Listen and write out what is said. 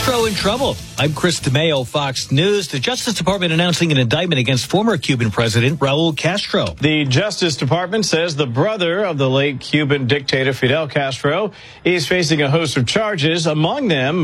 Castro in trouble. I'm Chris DeMeo, Fox News. The Justice Department announcing an indictment against former Cuban President Raul Castro. The Justice Department says the brother of the late Cuban dictator Fidel Castro is facing a host of charges, among them